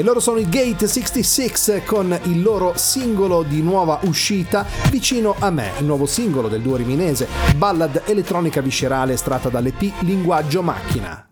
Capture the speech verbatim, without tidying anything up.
E loro sono i Gate sessantasei con il loro singolo di nuova uscita, Vicino a me, il nuovo singolo del duo riminese, ballad elettronica viscerale estratta dall'E P Linguaggio Macchina.